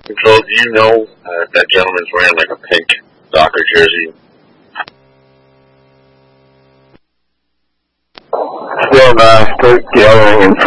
Control, do you know if that gentleman's wearing like a pink soccer jersey? Still gathering info